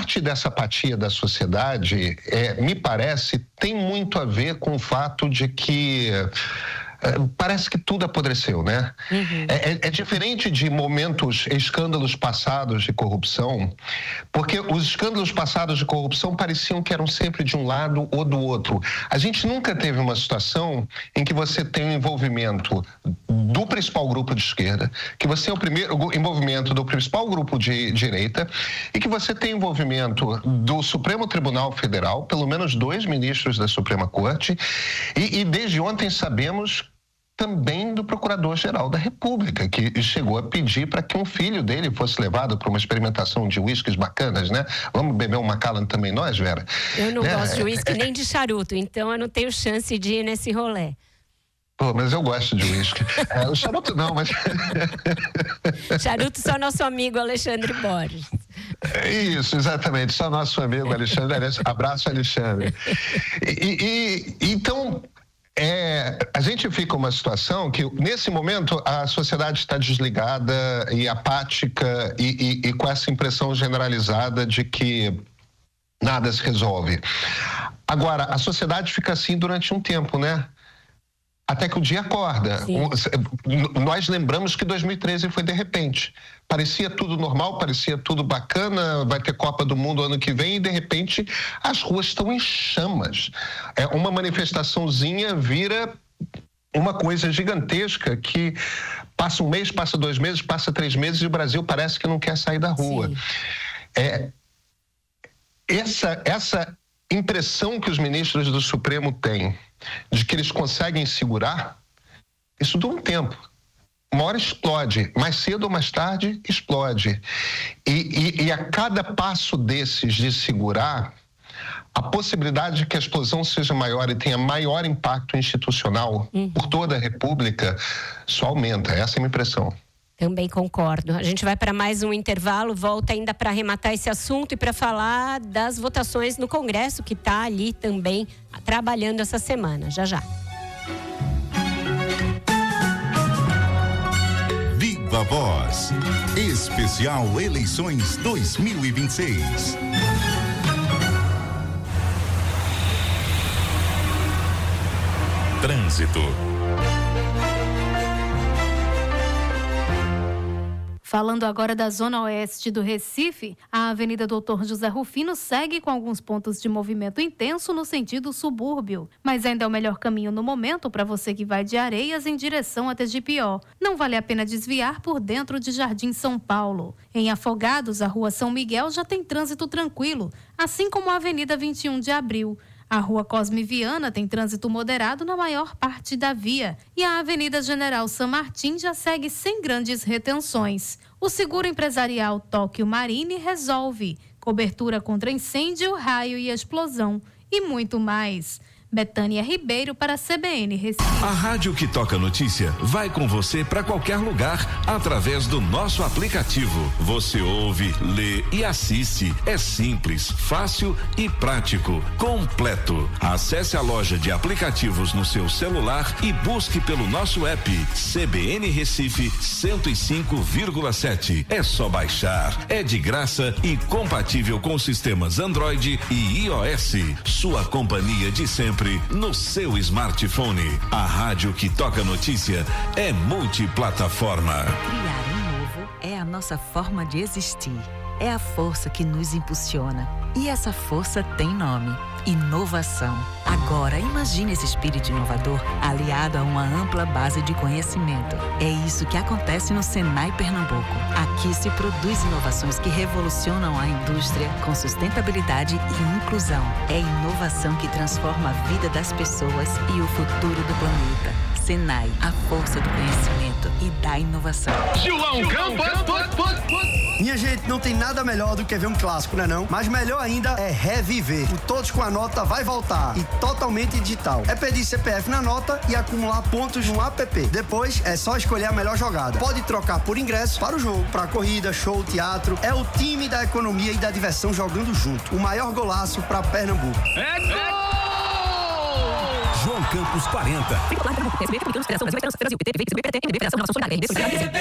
parte dessa apatia da sociedade, me parece, tem muito a ver com o fato de que parece que tudo apodreceu, né? Uhum. É diferente de escândalos passados de corrupção, porque os escândalos passados de corrupção pareciam que eram sempre de um lado ou do outro. A gente nunca teve uma situação em que você tem o envolvimento do principal grupo de esquerda, que você tem o primeiro envolvimento do principal grupo de direita e que você tem envolvimento do Supremo Tribunal Federal, pelo menos 2 ministros da Suprema Corte, e desde ontem sabemos também do Procurador-Geral da República, que chegou a pedir para que um filho dele fosse levado para uma experimentação de uísques bacanas, né? Vamos beber um Macallan também nós, Vera? Eu não gosto de uísque nem de charuto, então eu não tenho chance de ir nesse rolê. Pô, mas eu gosto de uísque. O charuto não, mas... Charuto só nosso amigo Alexandre Borges. Isso, exatamente, só nosso amigo Alexandre. Abraço, Alexandre. Então... a gente fica numa situação que, nesse momento, a sociedade está desligada e apática e com essa impressão generalizada de que nada se resolve. Agora, a sociedade fica assim durante um tempo, né? Até que o dia acorda. Nós lembramos que 2013 foi de repente. Parecia tudo normal, parecia tudo bacana, vai ter Copa do Mundo ano que vem e, de repente, as ruas estão em chamas. Uma manifestaçãozinha vira uma coisa gigantesca que passa um mês, passa 2 meses, passa 3 meses e o Brasil parece que não quer sair da rua. Essa impressão que os ministros do Supremo têm de que eles conseguem segurar, isso dura um tempo. Uma hora explode, mais cedo ou mais tarde explode. E a cada passo desses de segurar, a possibilidade de que a explosão seja maior e tenha maior impacto institucional por toda a República só aumenta. Essa é a minha impressão. Também concordo. A gente vai para mais um intervalo, volta ainda para arrematar esse assunto e para falar das votações no Congresso, que está ali também trabalhando essa semana. Já, já. Viva Voz. Especial Eleições 2026. Trânsito. Falando agora da zona oeste do Recife, a Avenida Doutor José Rufino segue com alguns pontos de movimento intenso no sentido subúrbio, mas ainda é o melhor caminho no momento para você que vai de Areias em direção a Tegipió. Não vale a pena desviar por dentro de Jardim São Paulo. Em Afogados, a Rua São Miguel já tem trânsito tranquilo, assim como a Avenida 21 de Abril. A Rua Cosme Viana tem trânsito moderado na maior parte da via e a Avenida General San Martín já segue sem grandes retenções. O seguro empresarial Tóquio Marine resolve cobertura contra incêndio, raio e explosão e muito mais. Betânia Ribeiro para a CBN Recife. A rádio que toca notícia vai com você para qualquer lugar através do nosso aplicativo. Você ouve, lê e assiste. É simples, fácil e prático. Completo. Acesse a loja de aplicativos no seu celular e busque pelo nosso app CBN Recife 105,7. É só baixar. É de graça e compatível com sistemas Android e iOS. Sua companhia de sempre no seu smartphone. A rádio que toca notícia é multiplataforma. Criar um novo é a nossa forma de existir. É a força que nos impulsiona. E essa força tem nome: inovação. Agora, imagine esse espírito inovador aliado a uma ampla base de conhecimento. É isso que acontece no Senai Pernambuco. Aqui se produz inovações que revolucionam a indústria com sustentabilidade e inclusão. É inovação que transforma a vida das pessoas e o futuro do planeta. Senai, a força do conhecimento e da inovação. João Campos. Minha gente, não tem nada melhor do que ver um clássico, né não? Mas melhor ainda é reviver. O Todos com a Nota vai voltar e totalmente digital. É pedir CPF na nota e acumular pontos no app. Depois é só escolher a melhor jogada. Pode trocar por ingresso para o jogo, para corrida, show, teatro. É o time da economia e da diversão jogando junto. O maior golaço para Pernambuco. É gol! João Campos 40.